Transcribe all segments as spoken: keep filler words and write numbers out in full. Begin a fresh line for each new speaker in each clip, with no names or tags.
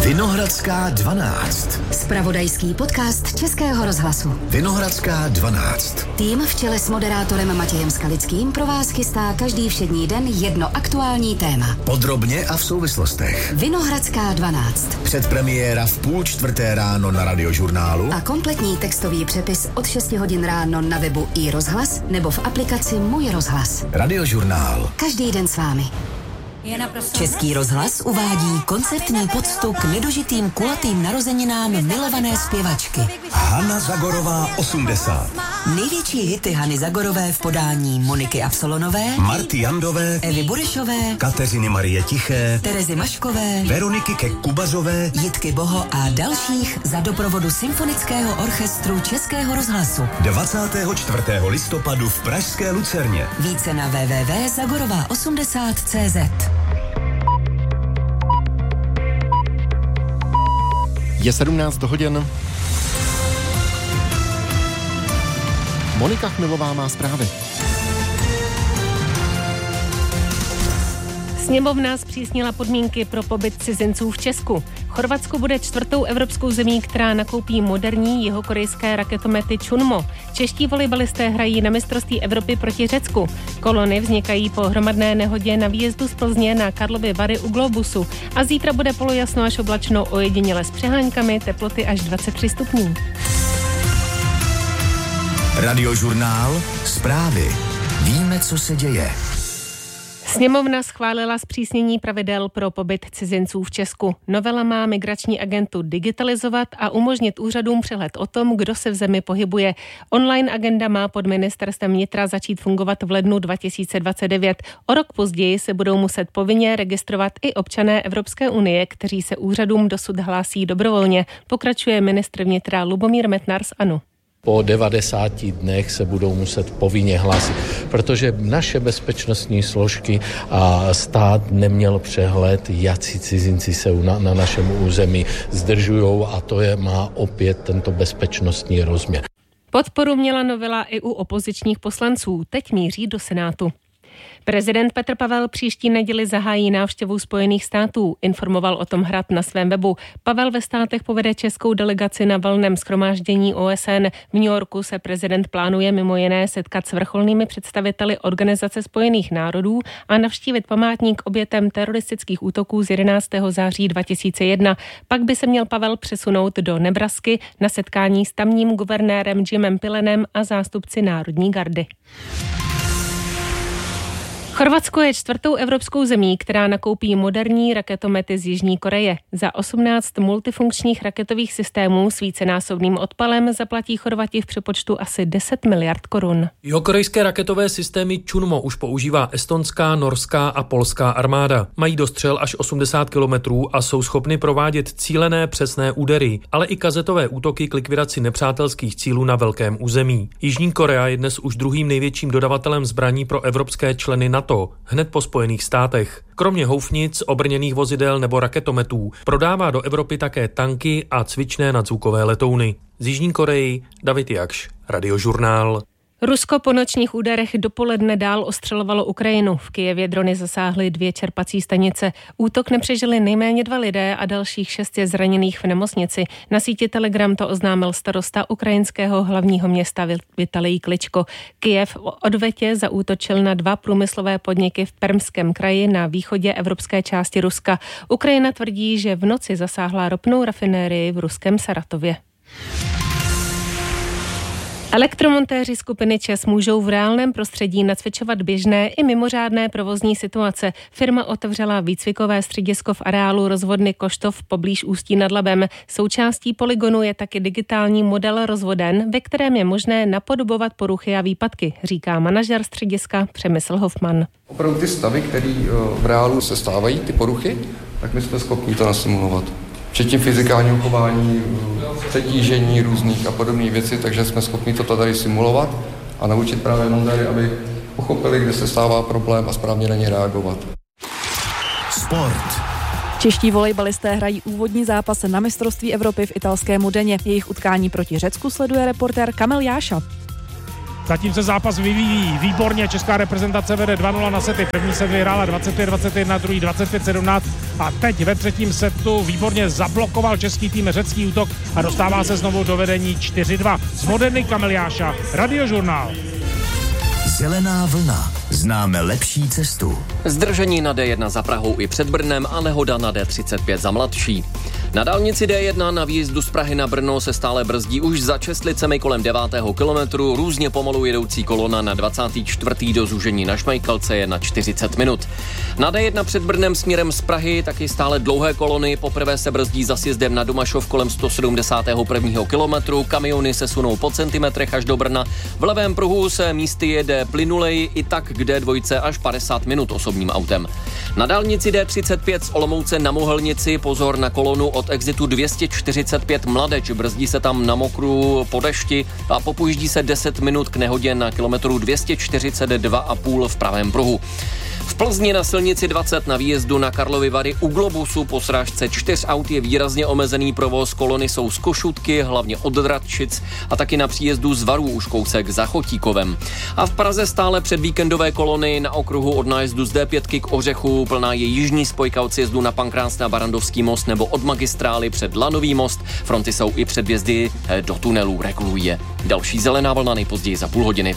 Vinohradská dvanáct.
Zpravodajský podcast Českého rozhlasu.
Vinohradská dvanáct.
Tým v čele s moderátorem Matějem Skalickým pro vás chystá každý všední den jedno aktuální téma.
Podrobně a v souvislostech.
Vinohradská dvanáct.
Předpremiéra v půl čtvrté ráno na Radiožurnálu.
A kompletní textový přepis od šesti hodin ráno na webu i rozhlas nebo v aplikaci Můj rozhlas.
Radiožurnál.
Každý den s vámi. Český rozhlas uvádí koncertní poctu k nedožitým kulatým narozeninám milované zpěvačky.
Hana Zagorová osmdesát.
Největší hity Hany Zagorové v podání Moniky Absolonové,
Marty Jandové,
Evy Burešové,
Kateřiny Marie Tiché,
Terezy Maškové,
Veroniky Kek-Kubazové,
Jitky Boho a dalších za doprovodu Symfonického orchestru Českého rozhlasu.
dvacátého čtvrtého listopadu v pražské Lucerně.
Více na w w w tečka zagorová osmdesát tečka cé zet.
Je sedmnáct hodin. Monika Chmilová má zprávy.
Sněmovna zpřísnila podmínky pro pobyt cizinců v Česku. Chorvatsko bude čtvrtou evropskou zemí, která nakoupí moderní jihokorejské raketomety Chunmo. Čeští volejbalisté hrají na mistrovství Evropy proti Řecku. Kolony vznikají po hromadné nehodě na výjezdu z Plzně na Karlovy Vary u Globusu. A zítra bude polojasno až oblačno, ojediněle s přeháňkami, teploty až dvacet tři stupňů.
Radiožurnál. Zprávy. Víme, co se děje.
Sněmovna schválila zpřísnění pravidel pro pobyt cizinců v Česku. Novela má migrační agentu digitalizovat a umožnit úřadům přehled o tom, kdo se v zemi pohybuje. Online agenda má pod ministerstvem vnitra začít fungovat v lednu dva tisíce dvacet devět. O rok později se budou muset povinně registrovat i občané Evropské unie, kteří se úřadům dosud hlásí dobrovolně. Pokračuje ministr vnitra Lubomír Metnar z ANO.
Po devadesáti dnech se budou muset povinně hlásit, protože naše bezpečnostní složky a stát neměl přehled, jací cizinci se na, na našem území zdržujou, a to je, má opět tento bezpečnostní rozměr.
Podporu měla novela i u opozičních poslanců, teď míří do Senátu. Prezident Petr Pavel příští neděli zahájí návštěvu Spojených států, informoval o tom Hrad na svém webu. Pavel ve státech povede českou delegaci na valném shromáždění O S N. V New Yorku se prezident plánuje mimo jiné setkat s vrcholnými představiteli Organizace spojených národů a navštívit památník obětem teroristických útoků z jedenáctého září dva tisíce jedna. Pak by se měl Pavel přesunout do Nebrasky na setkání s tamním guvernérem Jimem Pilenem a zástupci Národní gardy. Chorvatsko je čtvrtou evropskou zemí, která nakoupí moderní raketomety z Jižní Koreje. Za osmnáct multifunkčních raketových systémů s vícenásobným odpalem zaplatí Chorvati v přepočtu asi deset miliard korun.
Jihokorejské raketové systémy Chunmo už používá estonská, norská a polská armáda. Mají dostřel až osmdesát kilometrů a jsou schopny provádět cílené přesné údery, ale i kazetové útoky k likvidaci nepřátelských cílů na velkém území. Jižní Korea je dnes už druhým největším dodavatelem zbraní pro evropské členy NATO, hned po Spojených státech. Kromě houfnic, obrněných vozidel nebo raketometů prodává do Evropy také tanky a cvičné nadzvukové letouny. Z Jižní Koreji David Jakš, Radiožurnál.
Rusko po nočních úderech dopoledne dál ostřelovalo Ukrajinu. V Kyjevě drony zasáhly dvě čerpací stanice. Útok nepřežili nejméně dva lidé a dalších šest je zraněných v nemocnici. Na síti Telegram to oznámil starosta ukrajinského hlavního města Vitalij Kličko. Kyjev odvetě zaútočil na dva průmyslové podniky v Permském kraji na východě evropské části Ruska. Ukrajina tvrdí, že v noci zasáhla ropnou rafinérii v ruském Saratově. Elektromontéři skupiny ČES můžou v reálném prostředí nacvičovat běžné i mimořádné provozní situace. Firma otevřela výcvikové středisko v areálu rozvodny Koštov poblíž Ústí nad Labem. Součástí polygonu je taky digitální model rozvoden, ve kterém je možné napodobovat poruchy a výpadky, říká manažer střediska Přemysl Hofman.
Opravdu ty stavy, které v reálu se stávají, ty poruchy, tak my jsme schopni to nasimulovat. Včetně fyzikálního chování, přetížení různých a podobných věcí, takže jsme schopni to tady simulovat a naučit právě montéry, aby pochopili, kde se stává problém a správně na ně reagovat.
Sport.
Čeští volejbalisté hrají úvodní zápas na mistrovství Evropy v italském Modeně. Jejich utkání proti Řecku sleduje reportér Kamil Jáša.
Zatím se zápas vyvíjí výborně, česká reprezentace vede dva nula na sety, první set vyhrála dvacet pět dvacet jedna, druhý dvacet pět sedmnáct a teď ve třetím setu výborně zablokoval český tým řecký útok a dostává se znovu do vedení čtyři dva. Z Moderny Kamiliáša, Radiožurnál.
Zelená vlna. Známe lepší cestu.
Zdržení na D jedna za Prahou i před Brnem a nehoda na D třicet pět za mladší. Na dálnici D jedna na výjezdu z Prahy na Brno se stále brzdí už za Čestlicemi kolem devátého kilometru. Různě pomalu jedoucí kolona na dvacátý čtvrtý do zúžení na Šmajkalce je na čtyřicet minut. Na D jedna před Brnem směrem z Prahy taky stále dlouhé kolony. Poprvé se brzdí za sjezdem na Domašov kolem sto sedmdesátého prvního kilometru. Kamiony se sunou po centimetrech až do Brna. V levém pruhu se místy jede plynulej, i tak k D dva až padesát minut osobním autem. Na dálnici D třicet pět z Olomouce na Mohelnici pozor na kolonu od exitu dvě stě čtyřicet pět Mladeč. Brzdí se tam na mokru po dešti a popujíždí se deset minut k nehodě na kilometru dvě stě čtyřicet dva a půl v pravém pruhu. V Plzni na silnici dvacet na výjezdu na Karlovy Vary u Globusu po srážce čtyř aut je výrazně omezený provoz. Kolony jsou z Košutky, hlavně od Radčic a taky na příjezdu z Varů už kousek za Chotíkovem. A v Praze stále předvíkendové kolony na okruhu od nájezdu z D pět k Ořechu. Plná je jižní spojka od sjezdu na Pankrác na Barandovský most nebo od magistrály před Lanový most. Fronty jsou i před vjezdy do tunelů, reguluje. Další zelená vlna nejpozději za půl hodiny.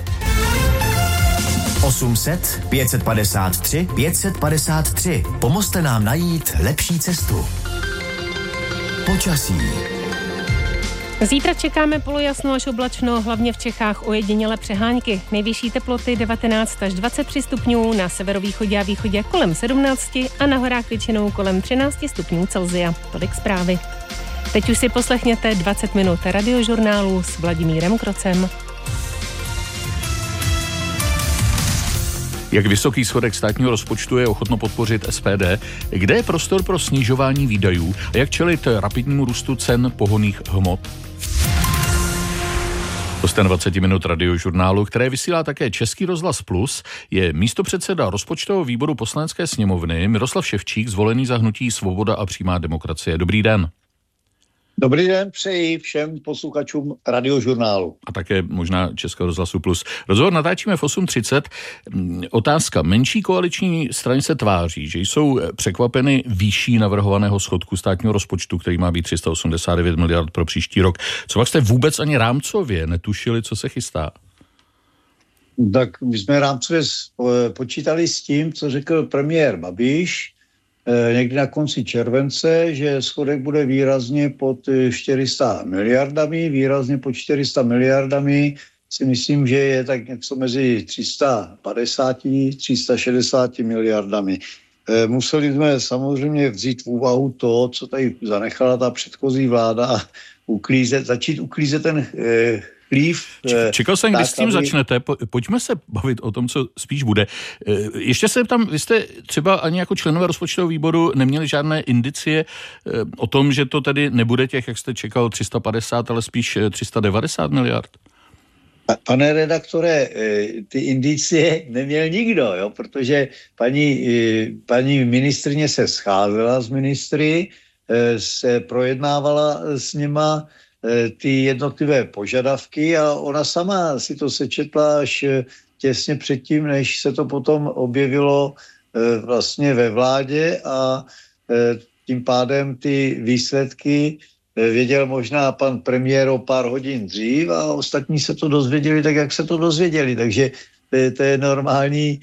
osm set, pět set padesát tři, pět set padesát tři. Pomozte nám najít lepší cestu. Počasí.
Zítra čekáme polojasno až oblačno, hlavně v Čechách ojedinělé přehánky. Nejvyšší teploty devatenáct až dvacet tři stupňů, na severovýchodě a východě kolem sedmnáct a na horách většinou kolem třináct stupňů Celsia. Tolik zprávy. Teď už si poslechněte dvacet minut radiožurnálu s Vladimírem Krocem.
Jak vysoký schodek státního rozpočtu je ochotno podpořit S P D? Kde je prostor pro snižování výdajů? A jak čelit rapidnímu růstu cen pohonných hmot? Hostem dvacet minut radiožurnálu, které vysílá také Český rozhlas Plus, je místopředseda rozpočtového výboru Poslanecké sněmovny Miroslav Ševčík, zvolený za hnutí Svoboda a přímá demokracie. Dobrý den.
Dobrý den, přeji všem posluchačům radiožurnálu.
A také možná Českého rozhlasu Plus. Rozhovor natáčíme v osm třicet. Otázka. Menší koaliční strany se tváří, že jsou překvapeny výší navrhovaného schodku státního rozpočtu, který má být tři sta osmdesát devět miliard pro příští rok. Co pak jste vůbec ani rámcově netušili, co se chystá?
Tak my jsme rámcově počítali s tím, co řekl premiér Babiš někdy na konci července, že schodek bude výrazně pod čtyři sta miliardami, výrazně pod čtyři sta miliardami si myslím, že je tak něco mezi tři sta padesát, tři sta šedesát miliardami. Museli jsme samozřejmě vzít v úvahu to, co tady zanechala ta předchozí vláda a uklízet, začít uklízet ten eh, chlív.
Čekal jsem, když s tím aby... začnete. Pojďme se bavit o tom, co spíš bude. Ještě se tam, vy jste třeba ani jako členové rozpočtového výboru neměli žádné indicie o tom, že to tedy nebude těch, jak jste čekal, tři sta padesát, ale spíš tři sta devadesát miliard?
Pane redaktore, ty indicie neměl nikdo, jo? Protože paní, paní ministryně se scházela s ministry, se projednávala s nima ty jednotlivé požadavky a ona sama si to sečetla až těsně předtím, než se to potom objevilo vlastně ve vládě a tím pádem ty výsledky věděl možná pan premiér o pár hodin dřív a ostatní se to dozvěděli tak, jak se to dozvěděli. Takže to je, to je normální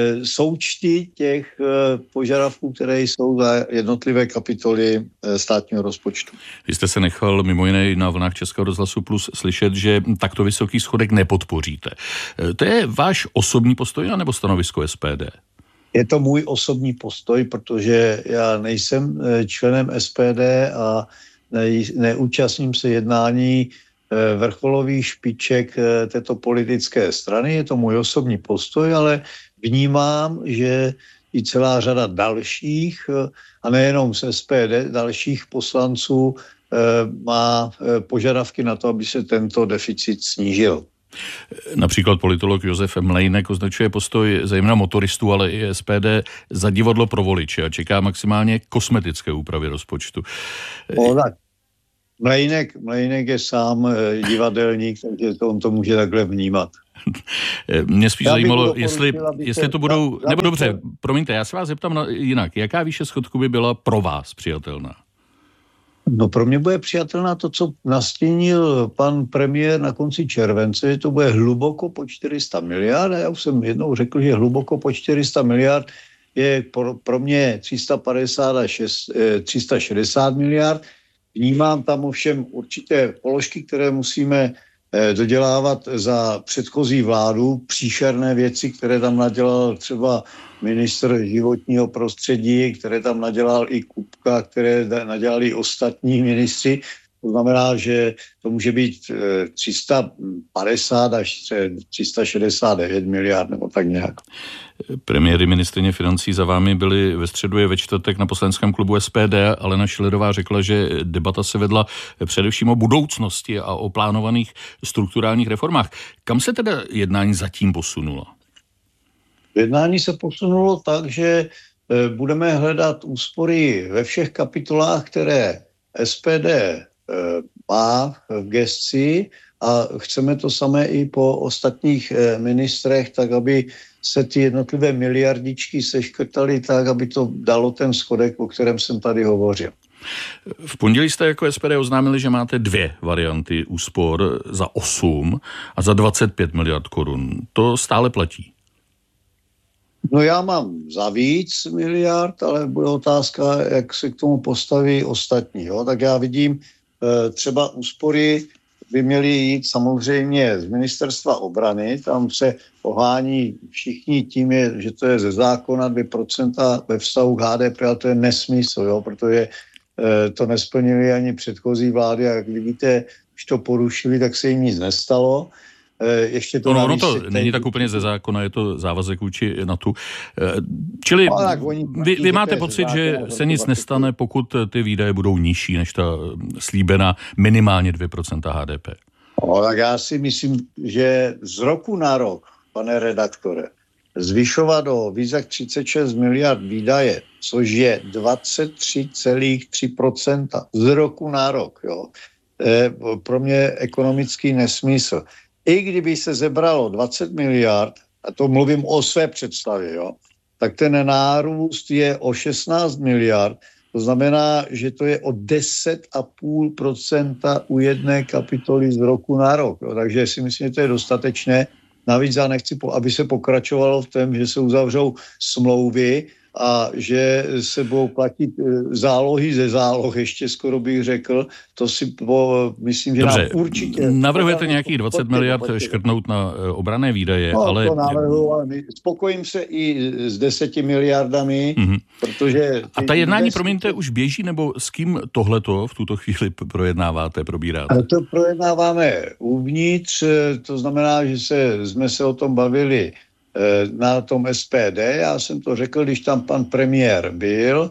součty těch požadavků, které jsou za jednotlivé kapitoly státního rozpočtu.
Vy jste se nechal mimo jiné na vlnách Českého rozhlasu Plus slyšet, že takto vysoký schodek nepodpoříte. To je váš osobní postoj anebo stanovisko S P D?
Je to můj osobní postoj, protože já nejsem členem S P D a neúčastním se jednání vrcholových špiček této politické strany. Je to můj osobní postoj, ale vnímám, že i celá řada dalších, a nejenom z S P D, dalších poslanců má požadavky na to, aby se tento deficit snížil.
Například politolog Josef Mlejnek označuje postoj zejména motoristů, ale i S P D za divadlo pro voliče a čeká maximálně kosmetické úpravy rozpočtu.
O, tak. Mlejnek, Mlejnek je sám divadelník, takže to on to může takhle vnímat.
Mě spíš zajímalo, jestli, jestli to budou... Nebo dobře, promiňte, já se vás zeptám na, jinak. Jaká výše schodku by byla pro vás přijatelná?
No pro mě bude přijatelná to, co nastínil pan premiér na konci července, že to bude hluboko po čtyři sta miliard. Já už jsem jednou řekl, že hluboko po čtyři sta miliard je pro, pro mě tři sta padesát až tři sta šedesát miliard. Vnímám tam ovšem určité položky, které musíme dodělávat za předchozí vládu, příšerné věci, které tam nadělal třeba ministr životního prostředí, které tam nadělal i Kupka, které nadělali i ostatní ministři. To znamená, že to může být tři sta padesát až tři sta šedesát devět miliard nebo tak nějak.
Premiéry ministryně financí za vámi byly ve středu je ve čtvrtek na poslaneckém klubu S P D. Alena Schillerová řekla, že debata se vedla především o budoucnosti a o plánovaných strukturálních reformách. Kam se teda jednání zatím posunulo?
Jednání se posunulo tak, že budeme hledat úspory ve všech kapitolách, které S P D má v gesci, a chceme to samé i po ostatních ministrech, tak aby se ty jednotlivé miliardičky seškrtaly tak, aby to dalo ten schodek, o kterém jsem tady hovořil.
V pondělí jste jako S P D oznámili, že máte dvě varianty úspor za osm a za dvacet pět miliard korun. To stále platí?
No já mám za víc miliard, ale bude otázka, jak se k tomu postaví ostatní. Jo? Tak já vidím třeba úspory by měly jít samozřejmě z ministerstva obrany, tam se ohání všichni tím, je, že to je ze zákona dvě procenta ve vztahu k H D P, ale to je nesmysl, jo, protože e, to nesplnili ani předchozí vlády, a jak vidíte, když to porušili, tak se jim nic nestalo. E, ještě to
no, no to tady... není tak úplně ze zákona, je to závazek vůči NATO. E, čili no, vy, vy máte pocit, že se nic nestane, pokud ty výdaje budou nižší než ta slíbená minimálně dvě procenta H D P?
No, tak já si myslím, že z roku na rok, pane redaktore, zvyšovat o víc jak třicet šest miliard výdaje, což je dvacet tři celá tři procenta z roku na rok, jo, je pro mě ekonomický nesmysl. I kdyby se zebralo dvacet miliard, a to mluvím o své představě, jo, tak ten nárůst je o šestnáct miliard, to znamená, že to je o deset celá pět procenta u jedné kapitoly z roku na rok. Jo. Takže si myslím, že to je dostatečné. Navíc já nechci, aby se pokračovalo v tom, že se uzavřou smlouvy a že se budou platit zálohy ze záloh, ještě skoro bych řekl. To si po, myslím, že
Dobře,
nám určitě...
Navrhujete nějakých dvacet miliard škrtnout na obranné výdaje,
no,
ale...
To navrhu, ale spokojím se i s deseti miliardami, mm-hmm. protože...
A ta jednání, deseti... promiňte, už běží, nebo s kým tohleto v tuto chvíli projednáváte, probíráte?
To projednáváme uvnitř, to znamená, že se, jsme se o tom bavili na tom S P D. Já jsem to řekl, když tam pan premiér byl,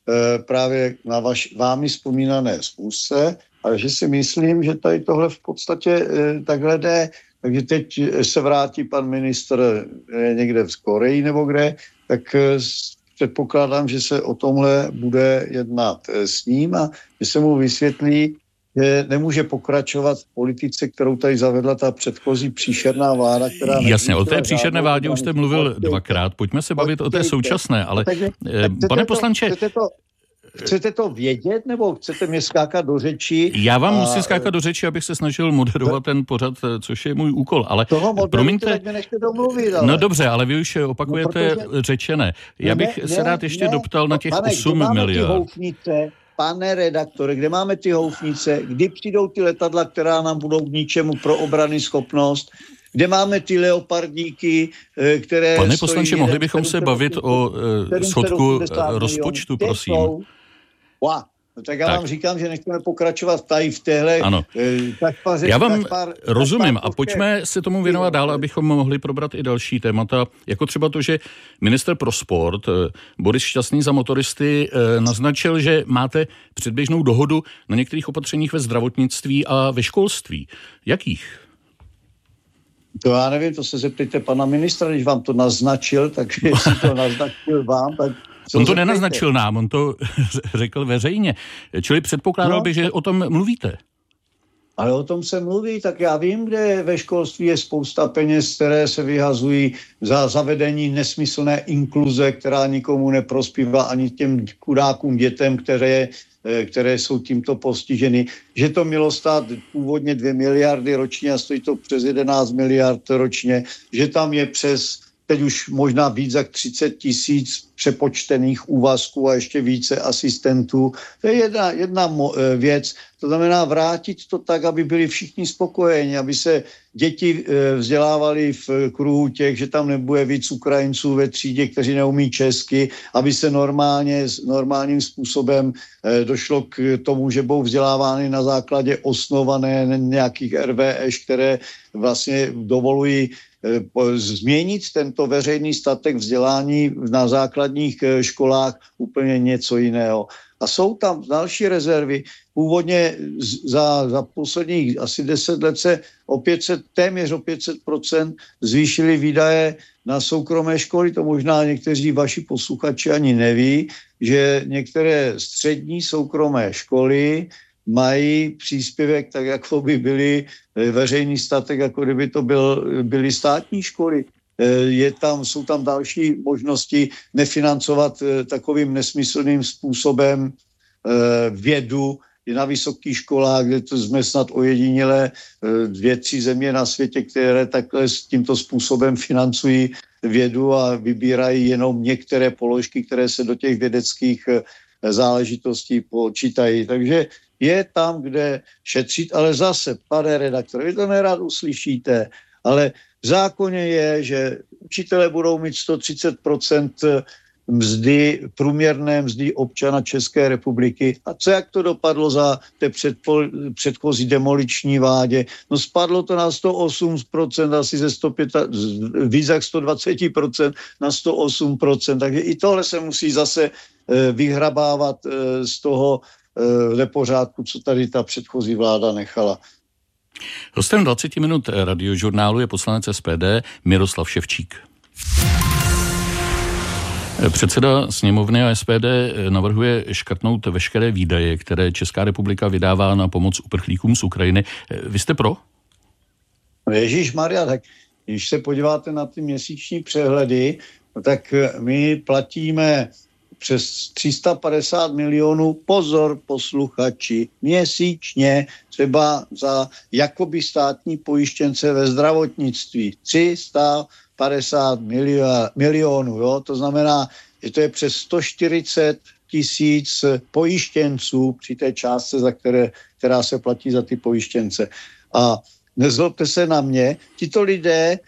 právě na vaš, vámi vzpomínané schůzce, ale že si myslím, že tady tohle v podstatě takhle jde. Takže teď se vrátí pan ministr někde v Koreji nebo kde, tak předpokládám, že se o tomhle bude jednat s ním a že se mu vysvětlí, že nemůže pokračovat v politice, kterou tady zavedla ta předchozí příšerná vláda, která...
Jasně, o té příšerné vládě už jste mluvil dvakrát. Pojďme se bavit o té současné, ale pane poslanče...
Chcete to vědět, nebo chcete mě skákat do řeči?
Já vám a... musím skákat do řeči, abych se snažil moderovat ten pořad, což je můj úkol, ale
toho
promiňte...
tak mě nechte domluvit, ale...
No dobře, ale vy už opakujete no, protože... řečené. Já bych ne, se rád ještě ne, doptal na těch pane, osm miliard.
Pane redaktore, kde máme ty houfnice, kdy přijdou ty letadla, která nám budou k ničemu pro obrany schopnost, kde máme ty leopardíky, které...
Pane poslanče, mohli bychom se bavit o schodku rozpočtu, prosím.
Wow. No tak já tak. vám říkám, že nechceme pokračovat tady v téhle...
Ano.
Takpaře,
já vám
takpar,
rozumím
takpar,
a pojďme se tomu věnovat dál, abychom mohli probrat i další témata, jako třeba to, že ministr pro sport Boris Šťastný za motoristy naznačil, že máte předběžnou dohodu na některých opatřeních ve zdravotnictví a ve školství. Jakých?
To já nevím, to se zeptejte pana ministra, když vám to naznačil, tak jestli to naznačil vám, tak
On to nenaznačil nám, on to řekl veřejně. Čili předpokládal no. by, že o tom mluvíte.
Ale o tom se mluví, tak já vím, kde ve školství je spousta peněz, které se vyhazují za zavedení nesmyslné inkluze, která nikomu neprospívá ani těm chudákům dětem, které, které jsou tímto postiženy. Že to mělo stát původně dvě miliardy ročně a stojí to přes jedenáct miliard ročně. Že tam je přes teď už možná víc jak třicet tisíc přepočtených úvazků a ještě více asistentů. To je jedna, jedna věc. To znamená vrátit to tak, aby byli všichni spokojeni, aby se děti vzdělávali v kruhu těch, že tam nebude víc Ukrajinců ve třídě, kteří neumí česky, aby se normálně, normálním způsobem došlo k tomu, že budou vzdělávány na základě osnované nějakých er vé eš, které vlastně dovolují změnit tento veřejný statek vzdělání na základních školách úplně něco jiného. A jsou tam další rezervy. Původně za, za posledních asi deset let se o pět set, téměř o pět set procent zvýšily výdaje na soukromé školy. To možná někteří vaši posluchači ani neví, že některé střední soukromé školy mají příspěvek tak, jako by byly veřejný statek, jako kdyby to byl, byly státní školy. Je tam, jsou tam další možnosti nefinancovat takovým nesmyslným způsobem vědu na vysokých školách, kde to jsme snad ojedinělé dvě, tři země na světě, které takhle s tímto způsobem financují vědu a vybírají jenom některé položky, které se do těch vědeckých záležitostí počítají. Takže je tam, kde šetřit, ale zase, pane redaktore, vy to nerad uslyšíte, ale v zákoně je, že učitelé budou mít sto třicet procent mzdy, průměrné mzdy občana České republiky. A co, jak to dopadlo za té předpo, předchozí demoliční vládě? No spadlo to na sto osm procent, asi ze sto pět, víc jak sto dvacet procent na sto osm procent. Takže i tohle se musí zase vyhrabávat z toho nepořádku, co tady ta předchozí vláda nechala.
Hostem dvacet minut radiožurnálu je poslanec es pé dé Miroslav Ševčík. Předseda sněmovny a es pé dé navrhuje škrtnout veškeré výdaje, které Česká republika vydává na pomoc uprchlíkům z Ukrajiny. Vy jste pro?
Ježíšmarja, tak když se podíváte na ty měsíční přehledy, tak my platíme přes tři sta padesát milionů, pozor posluchači, měsíčně třeba za jakoby státní pojištěnce ve zdravotnictví. tři sta padesát milionů, jo? To znamená, že to je přes sto čtyřicet tisíc pojištěnců při té částce, za které, která se platí za ty pojištěnce. A nezlobte se na mě, tito lidé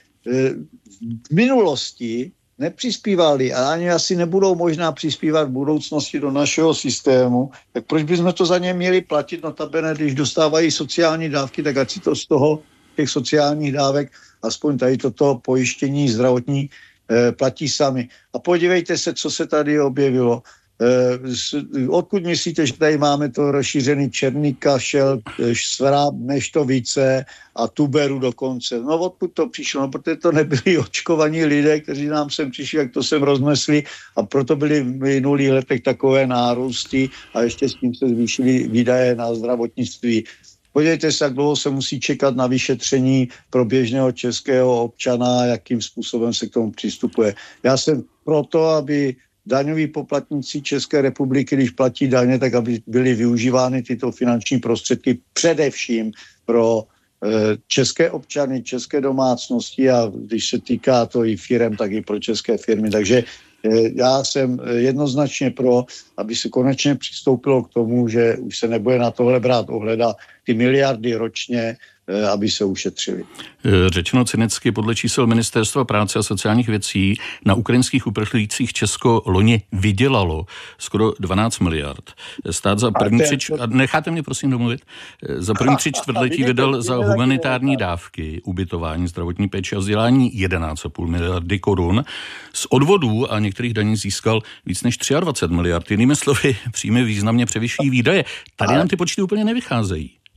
v minulosti nepřispívali a ani asi nebudou možná přispívat v budoucnosti do našeho systému, tak proč bychom to za ně měli platit? Notabene, když dostávají sociální dávky, tak ať si to z toho, těch sociálních dávek, aspoň tady toto pojištění zdravotní eh, platí sami. A podívejte se, co se tady objevilo. Eh, odkud myslíte, že tady máme to rozšířený černý kašel, svrab, neštovice a tuberu dokonce? No odkud to přišlo? No, protože to nebyli očkovaní lidé, kteří nám sem přišli, jak to sem roznesli a proto byly v minulých letech takové nárůsty a ještě s tím se zvýšily výdaje na zdravotnictví. Podívejte se, jak dlouho se musí čekat na vyšetření pro běžného českého občana, jakým způsobem se k tomu přistupuje. Já jsem proto, aby daňoví poplatníci České republiky, když platí daně, tak aby byly využívány tyto finanční prostředky především pro e, české občany, české domácnosti a když se týká to i firem, tak i pro české firmy. Takže e, já jsem jednoznačně pro, aby se konečně přistoupilo k tomu, že už se nebude na tohle brát ohleda ty miliardy ročně, aby se ušetřili.
Řečeno cynicky, podle čísel Ministerstva práce a sociálních věcí na ukrajinských uprchlících Česko loni vydělalo skoro dvanáct miliard. Stát za první tři, to... necháte mě prosím domluvit, za první tři čtvrtletí vydal za humanitární dávky, ubytování, zdravotní péči a vzdělání jedenáct celá pět miliardy korun. Z odvodů a některých daní získal víc než dvacet tři miliard. Jinými slovy, příjmy významně převyšují výdaje. Tady nám ty počty úplně nevycházejí.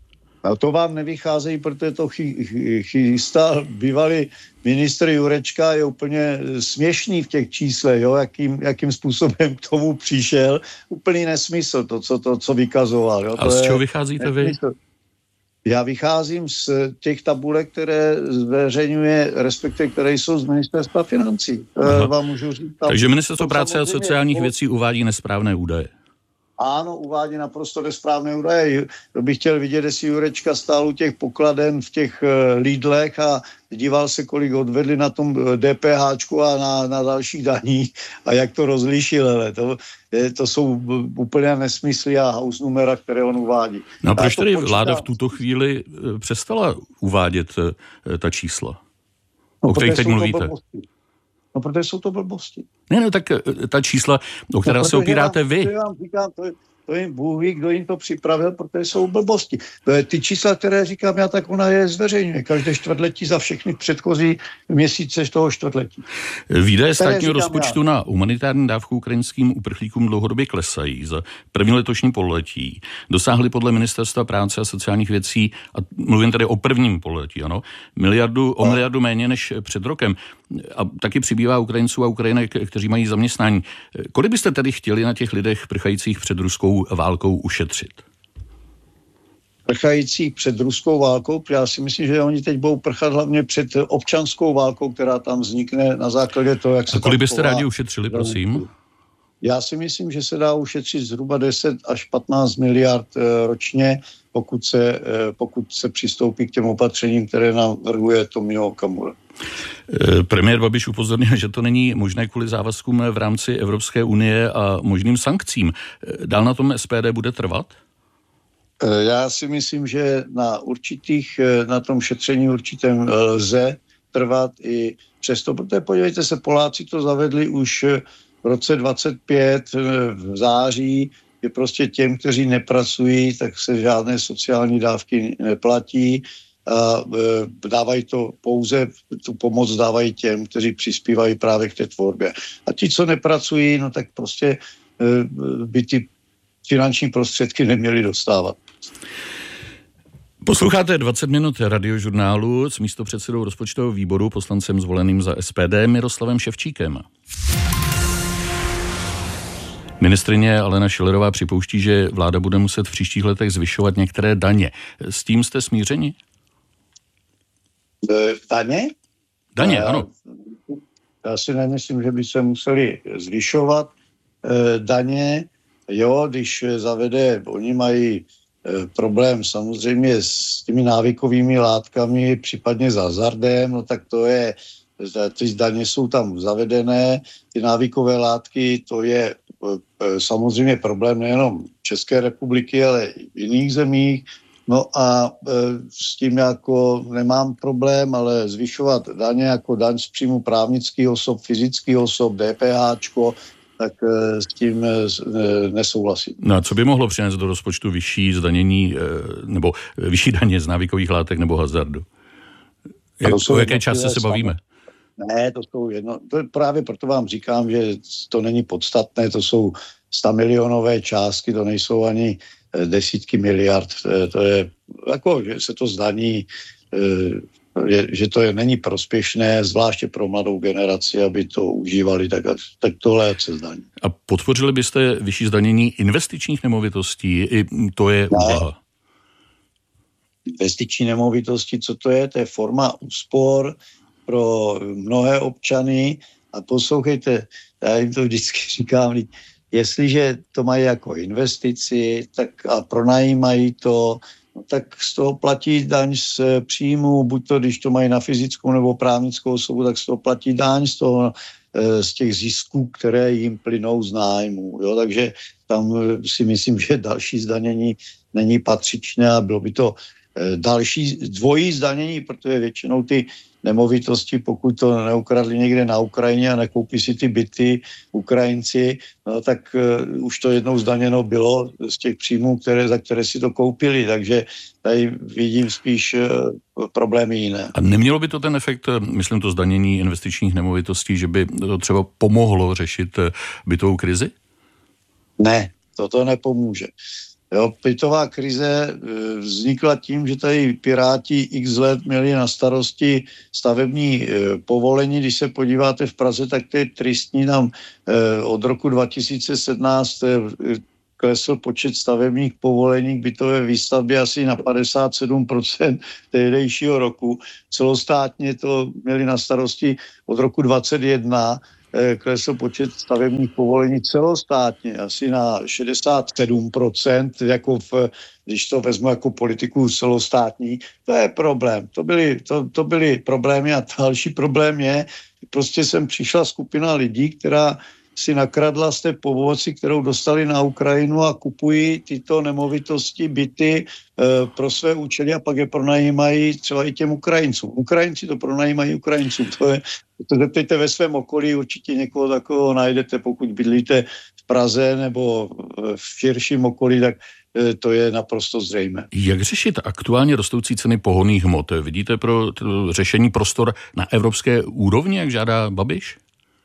A to vám nevycházejí, protože to chy, chy, chystal bývalý ministr Jurečka, je úplně směšný v těch číslech, jo, jakým, jakým způsobem k tomu přišel. Úplný nesmysl, to, co, to, co vykazoval. Jo.
A z čeho vycházíte nesmysl. Vy?
Já vycházím z těch tabulek, které zveřejňuje, respektive které jsou z ministerstva financí. Aha. Vám můžu říct, tam,
takže ministerstvo práce a sociálních věcí uvádí nesprávné údaje.
Ano, uvádí naprosto nesprávné údaje. To bych chtěl vidět, jestli Jurečka stál u těch pokladen v těch uh, Lidlech a díval se, kolik odvedli na tom DPHčku a na, na dalších daních a jak to rozlišil. Ale to, to jsou úplně nesmysly a house numera, které on uvádí.
No a proč tedy vláda v tuto chvíli přestala uvádět ta čísla, no, o kterých teď mluvíte?
No, protože jsou to blbosti.
Ne, no, tak ta čísla, o která no, se opíráte
vám,
vy.
To vám říkám, to, to jim Bůh ví, kdo jim to připravil, protože jsou blbosti. Ty čísla, které říkám já, tak ona je zveřejňuje. Každé čtvrtletí za všechny předchozí měsíce z toho čtvrtletí.
Výdaje státního rozpočtu já. na humanitární dávku ukrajinským uprchlíkům dlouhodobě klesají. Za první letošní pololetí dosáhly podle Ministerstva práce a sociálních věcí, a mluvím tady o prvním pololetí, ano, miliardu, o miliardu méně než před rokem. A taky přibývá Ukrajinců a Ukrajinek, kteří mají zaměstnání. Kolik byste tedy chtěli na těch lidech prchajících před ruskou válkou ušetřit?
Prchajících před ruskou válkou? Já si myslím, že oni teď budou prchat hlavně před občanskou válkou, která tam vznikne na základě toho, jak se...
A kolik byste rádi ušetřili, prosím?
Já si myslím, že se dá ušetřit zhruba deset až patnáct miliard ročně, pokud se, pokud se přistoupí k těm opatřením, které navrhuje Tomio Okamura.
Premiér Babiš upozornil, že to není možné kvůli závazkům v rámci Evropské unie a možným sankcím. Dál na tom S P D bude trvat?
Já si myslím, že na určitých, na tom šetření určitém lze trvat i přesto, protože podívejte se, Poláci to zavedli už v roce dvacet pět v září, je prostě těm, kteří nepracují, tak se žádné sociální dávky neplatí a dávají to pouze, tu pomoc dávají těm, kteří přispívají právě k té tvorbě. A ti, co nepracují, no tak prostě by ty finanční prostředky neměli dostávat.
Posloucháte dvacet minut radiožurnálu s místopředsedou rozpočtového výboru, poslancem zvoleným za S P D Miroslavem Ševčíkem. Ministryně Alena Schillerová připouští, že vláda bude muset v příštích letech zvyšovat některé daně. S tím jste smířeni?
Daně?
Daně, já, ano.
Já si nemyslím, že by se museli zvyšovat e, daně. Jo, když zavede, oni mají e, problém samozřejmě s těmi návykovými látkami, případně s hazardem, no tak to je, ty daně jsou tam zavedené, ty návykové látky, to je e, samozřejmě problém nejenom České republiky, ale i v jiných zemích. No a e, s tím jako nemám problém, ale zvyšovat daně jako daň z příjmu právnických osob, fyzických osob, DPHčko, tak e, s tím e, nesouhlasím.
No a co by mohlo přinést do rozpočtu vyšší zdanění, e, nebo vyšší daně z návykových látek nebo hazardu? Jak, o jaké částce se bavíme?
Ne, to jsou jedno, to je právě proto vám říkám, že to není podstatné, to jsou stamilionové částky, to nejsou ani desítky miliard, to je jako, že se to zdaní, že, že to je, není prospěšné, zvláště pro mladou generaci, aby to užívali, tak, tak tohle se zdaní.
A podpořili byste vyšší zdanění investičních nemovitostí? I to je úvaha.
Investiční nemovitosti, co to je? To je forma úspor pro mnohé občany a poslouchejte, já jim to vždycky říkám, jestliže to mají jako investici tak a pronajímají to, no tak z toho platí daň z příjmu, buď to, když to mají na fyzickou nebo právnickou osobu, tak z toho platí daň z toho, z těch zisků, které jim plynou z nájmu. Jo? Takže tam si myslím, že další zdanění není patřičné a bylo by to další dvojí zdanění, protože většinou ty nemovitosti, pokud to neukradli někde na Ukrajině a nekoupí si ty byty Ukrajinci, no, tak uh, už to jednou zdaněno bylo z těch příjmů, které, za které si to koupili, takže tady vidím spíš uh, problémy jiné.
A nemělo by to ten efekt, myslím to zdanění investičních nemovitostí, že by to třeba pomohlo řešit bytovou krizi?
Ne, toto nepomůže. Jo, bytová krize vznikla tím, že tady Piráti x let měli na starosti stavební povolení. Když se podíváte v Praze, tak to je tristní. Tam od roku dva tisíce sedmnáct klesl počet stavebních povolení k bytové výstavbě asi na padesát sedm procent tehdejšího roku. Celostátně to měli na starosti od roku dvacet jedna, klesl počet stavebních povolení celostátně asi na šedesát sedm procent, jako v, když to vezmu jako politiku celostátní. To je problém. To byly, to, to byly problémy a další problém je, prostě sem přišla skupina lidí, která si nakradla z té pomoci, kterou dostali na Ukrajinu a kupují tyto nemovitosti, byty e, pro své účely a pak je pronajímají třeba i těm Ukrajincům. Ukrajinci to pronajímají Ukrajincům. To je, to zeptejte ve svém okolí, určitě někoho takového najdete, pokud bydlíte v Praze nebo v širším okolí, tak e, to je naprosto zřejmé.
Jak řešit aktuálně rostoucí ceny pohonných hmot? Vidíte pro řešení prostor na evropské úrovni, jak žádá Babiš?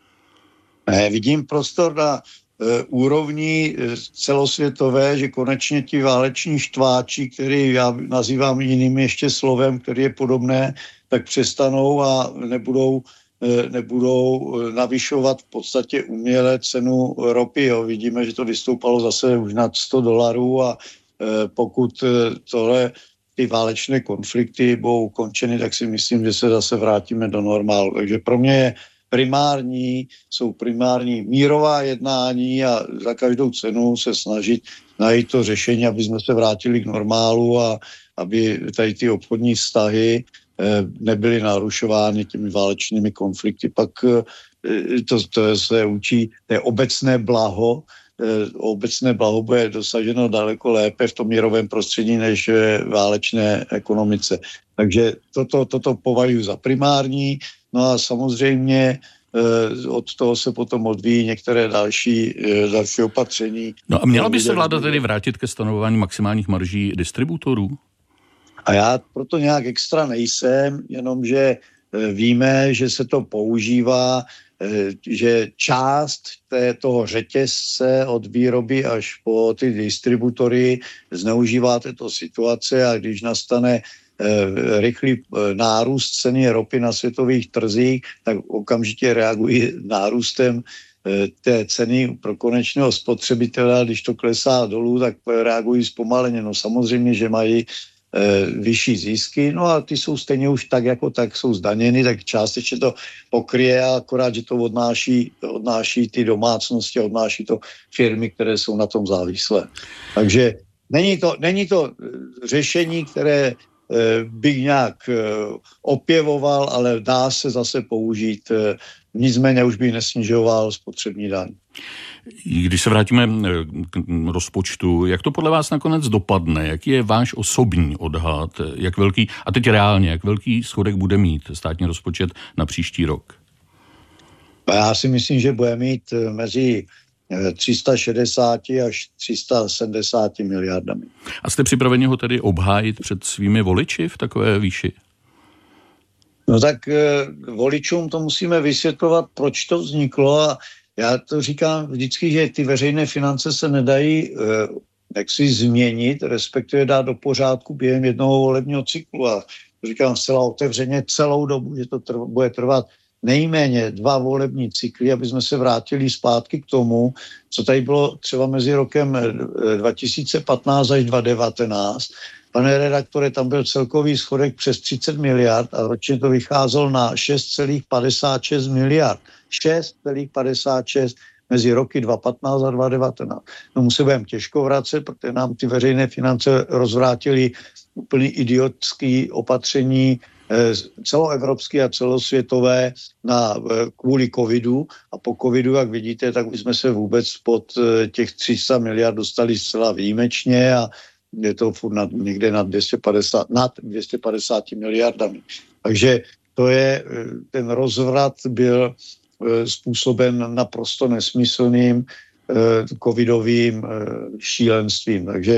Ne, vidím prostor na e, úrovni celosvětové, že konečně ti váleční štváči, který já nazývám jiným ještě slovem, který je podobné, tak přestanou a nebudou, e, nebudou navyšovat v podstatě uměle cenu ropy. Jo. Vidíme, že to vystoupalo zase už nad sto dolarů a e, pokud tohle ty válečné konflikty budou ukončeny, tak si myslím, že se zase vrátíme do normálu. Takže pro mě je primární, jsou primární mírová jednání a za každou cenu se snažit najít to řešení, aby jsme se vrátili k normálu a aby tady ty obchodní vztahy nebyly narušovány těmi válečnými konflikty. Pak to, to se učí, to je obecné blaho, obecné blaho bude dosaženo daleko lépe v tom mírovém prostředí než v válečné ekonomice. Takže toto, toto považuji za primární. No a samozřejmě od toho se potom odvíjí některé další, další opatření.
No a měla by se vláda tedy vrátit ke stanovování maximálních marží distributorů?
A já proto nějak extra nejsem, jenomže víme, že se to používá, že část té, toho řetězce od výroby až po ty distributory zneužívá této situace a když nastane rychlý nárůst ceny ropy na světových trzích, tak okamžitě reagují nárůstem té ceny pro konečného spotřebitele. Když to klesá dolů, tak reagují zpomaleně. No samozřejmě, že mají vyšší zisky, no a ty jsou stejně už tak jako tak jsou zdaněny, tak částečně to pokryje, akorát, že to odnáší, odnáší ty domácnosti, odnáší to firmy, které jsou na tom závislé. Takže není to, není to řešení, které bych nějak opěvoval, ale dá se zase použít. Nicméně už bych nesnižoval spotřební daň.
Když se vrátíme k rozpočtu, jak to podle vás nakonec dopadne? Jaký je váš osobní odhad? Jak velký, a teď reálně, jak velký schodek bude mít státní rozpočet na příští rok?
Já si myslím, že bude mít mezi tři sta šedesát až tři sta sedmdesát miliardami.
A jste připraveni ho tedy obhájit před svými voliči v takové výši?
No tak e, voličům to musíme vysvětlovat, proč to vzniklo a já to říkám vždycky, že ty veřejné finance se nedají e, jaksi změnit, respektive dát do pořádku během jednoho volebního cyklu a to říkám zcela otevřeně celou dobu, že to trv, bude trvat nejméně dva volební cykly, aby jsme se vrátili zpátky k tomu, co tady bylo třeba mezi rokem dva tisíce patnáct až dva tisíce devatenáct. Pane redaktore, tam byl celkový schodek přes třicet miliard a ročně to vycházelo na šest celá padesát šest miliard. šest celá padesát šest mezi roky dva tisíce patnáct a dva tisíce devatenáct. No mu se budeme těžko vracet, protože nám ty veřejné finance rozvrátily úplně idiotský opatření celoevropské a celosvětové na, kvůli covidu a po covidu, jak vidíte, tak už jsme se vůbec pod těch tři sta miliard dostali zcela výjimečně a je to furt nad, někde nad dvě stě padesát, nad dvě stě padesát miliardami. Takže to je, ten rozvrat byl způsoben naprosto nesmyslným covidovým šílenstvím. Takže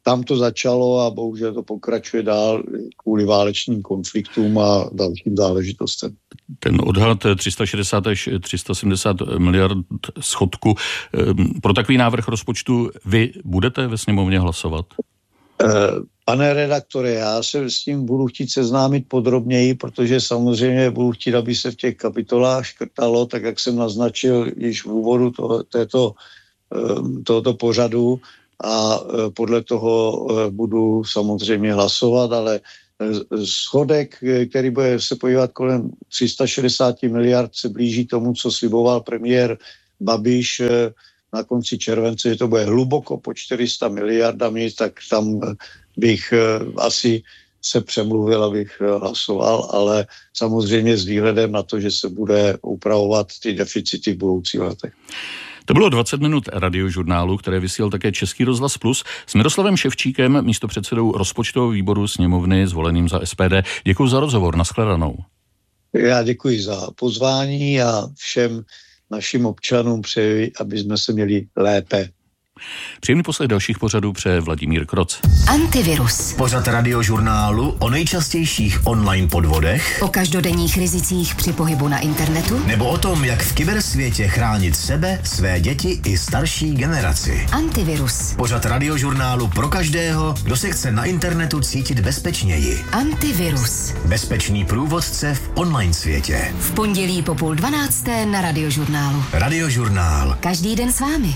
tam to začalo a bohužel to pokračuje dál kvůli válečným konfliktům a dalším záležitostem.
Ten odhad tři sta šedesát až tři sta sedmdesát miliard schodku. Pro takový návrh rozpočtu vy budete ve sněmovně hlasovat?
Pane redaktore, já se s tím budu chtít seznámit podrobněji, protože samozřejmě budu chtít, aby se v těch kapitolách škrtalo, tak jak jsem naznačil již v úvodu toho, této, tohoto pořadu a podle toho budu samozřejmě hlasovat, ale schodek, který bude se podívat kolem tři sta šedesát miliard, se blíží tomu, co sliboval premiér Babiš na konci července, že to bude hluboko po čtyři sta miliardami, tak tam bych asi se přemluvil, abych hlasoval, ale samozřejmě s výhledem na to, že se bude upravovat ty deficity v budoucích letech.
To bylo dvacet minut radiožurnálu, které vysílal také Český rozhlas Plus s Miroslavem Ševčíkem, místopředsedou rozpočtového výboru sněmovny, zvoleným za S P D. Děkuji za rozhovor, nashledanou.
Já děkuji za pozvání a všem našim občanům přeji, aby jsme se měli lépe.
Příjemný poslech dalších pořadů přeje Vladimír Kroc.
Antivirus.
Pořad radiožurnálu o nejčastějších online podvodech,
O každodenních rizicích při pohybu na internetu.
nebo o tom, jak v kybersvětě chránit sebe, své děti i starší generaci.
Antivirus.
Pořad radiožurnálu pro každého, kdo se chce na internetu cítit bezpečněji.
Antivirus.
Bezpečný průvodce v online světě.
V pondělí po půl dvanácté na radiožurnálu.
Radiožurnál.
Každý den s vámi.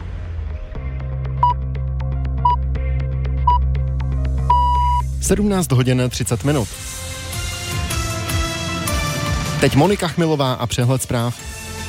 sedmnáct hodin třicet minut. Teď Monika Chmilová a přehled zpráv.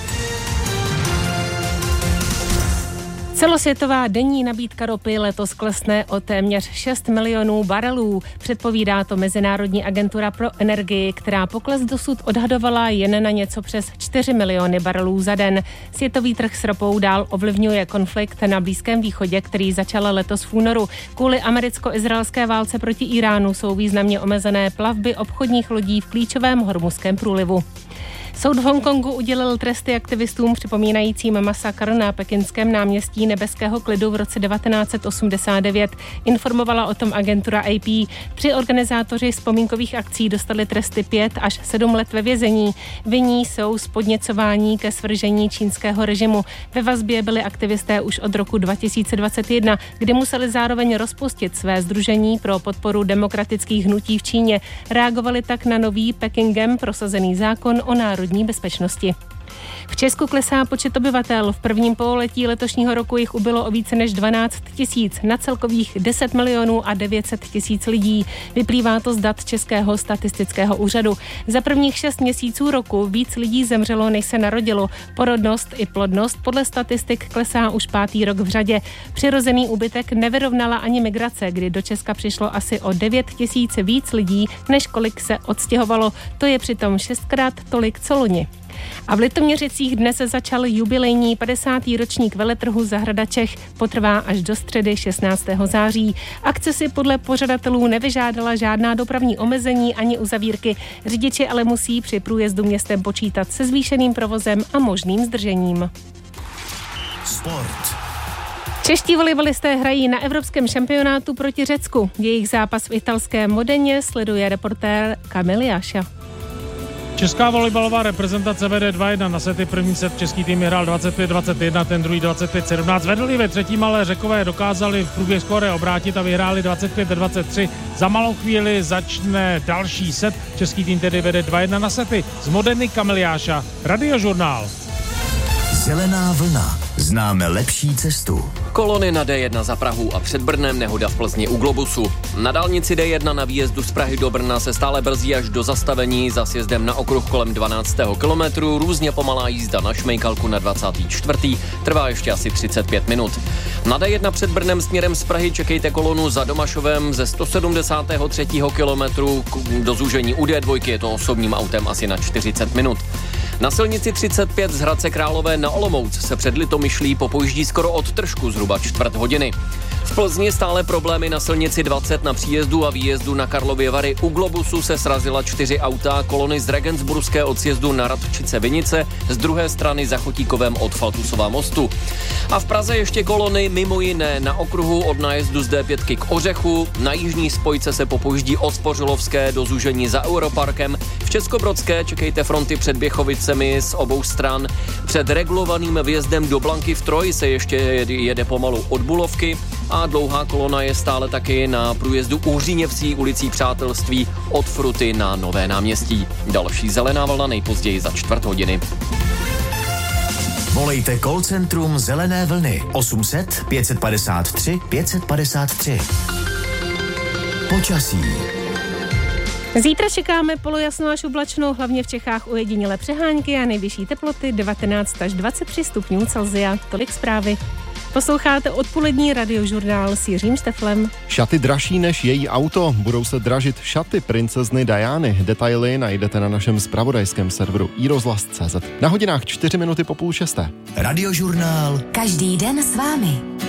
Celosvětová denní nabídka ropy letos klesne o téměř šest milionů barelů. Předpovídá to Mezinárodní agentura pro energii, která pokles dosud odhadovala jen na něco přes čtyři miliony barelů za den. Světový trh s ropou dál ovlivňuje konflikt na Blízkém východě, který začal letos v únoru. Kvůli americko-izraelské válce proti Iránu jsou významně omezené plavby obchodních lodí v klíčovém Hormuzském průlivu. Soud v Hongkongu udělil tresty aktivistům připomínajícím masakr na pekinském náměstí Nebeského klidu v roce devatenáct set osmdesát devět. Informovala o tom agentura A P. Tři organizátoři vzpomínkových akcí dostali tresty pět až sedm let ve vězení. Vinní jsou z podněcování ke svržení čínského režimu. Ve vazbě byli aktivisté už od roku dva tisíce dvacet jedna, kdy museli zároveň rozpustit své sdružení pro podporu demokratických hnutí v Číně. Reagovali tak na nový Pekingem prosazený zákon o národní bezpečnosti. V Česku klesá počet obyvatel. V prvním pololetí letošního roku jich ubylo o více než dvanáct tisíc na celkových deset milionů a devět set tisíc lidí. Vyplývá to z dat Českého statistického úřadu. Za prvních šest měsíců roku víc lidí zemřelo, než se narodilo. Porodnost i plodnost podle statistik klesá už pátý rok v řadě. Přirozený úbytek nevyrovnala ani migrace, kdy do Česka přišlo asi o devět tisíc víc lidí, než kolik se odstěhovalo. To je přitom šestkrát tolik, co loni. A v Litoměřicích dnes začal jubilejní padesátý ročník veletrhu Zahrada Čech. Potrvá až do středy šestnáctého září. Akce si podle pořadatelů nevyžádala žádná dopravní omezení ani uzavírky. Řidiči ale musí při průjezdu městem počítat se zvýšeným provozem a možným zdržením.
Sport.
Čeští volejbalisté hrají na evropském šampionátu proti Řecku. Jejich zápas v italském Modeně sleduje reportér Kamil Jáša.
Česká volejbalová reprezentace vede dva jedna na sety. První set český tým hrál dvacet pět dvacet jedna, ten druhý dvacet pět sedmnáct. Vedli ve třetím, ale Řekové dokázali v průběh skóre obrátit a vyhráli dvacet pět dvacet tři. Za malou chvíli začne další set. Český tým tedy vede dva jedna na sety. Z Modeny Kamil Jáša, Radiožurnál.
Zelená vlna. Známe lepší cestu.
Kolony na D jedna za Prahu a před Brnem nehoda v Plzni u Globusu. Na dálnici D jedna na výjezdu z Prahy do Brna se stále brzdí až do zastavení za sjezdem na okruh kolem dvanáctého kilometru. Různě pomalá jízda na Šmejkalku na dvacátý čtvrtý trvá ještě asi třicet pět minut. Na D jedna před Brnem směrem z Prahy čekejte kolonu za Domašovem ze sto sedmdesátého třetího kilometru do zúžení u D dva je to osobním autem asi na čtyřicet minut. Na silnici třicet pět z Hradce Králové na Olomouc se před Litomyšlí popojíždí skoro od Tržku zhruba čtvrt hodiny. V Plzni stále problémy na silnici dvacet na příjezdu a výjezdu na Karlově Vary. U Globusu se srazila čtyři auta kolony z Regensburské od sjezdu na Radčice Vinice, z druhé strany za Chotíkovem od Faltusova mostu. A v Praze ještě kolony mimo jiné na okruhu od nájezdu z D pět k Ořechu, na jižní spojce se popojíždí od Spořilovské do zúžení za Europarkem, v Českobrodské čekejte fronty před Běchovicemi z obou stran, před regulovaným vjezdem do Blanky v Troji se ještě jede pomalu od Bulovky a dlouhá kolona je stále taky na průjezdu Uhříněvcí ulicí Přátelství od Fruty na Nové náměstí. Další zelená vlna nejpozději za čtvrt hodiny.
Volejte call centrum Zelené vlny osm set pět padesát tři pět padesát tři. Počasí.
Zítra čekáme polojasnou až oblačnou, hlavně v Čechách ojedinělé přehánky a nejvyšší teploty devatenáct až dvacet tři stupňů Celsia. Tolik zprávy. Posloucháte odpolední radiožurnál s Jiřím Šteflem.
Šaty dražší než její auto. Budou se dražit šaty princezny Diany. Detaily najdete na našem zpravodajském serveru i rozhlas tečka cé zet. Na hodinách čtyři minuty po půl šesté.
Radiožurnál.
Každý den s vámi.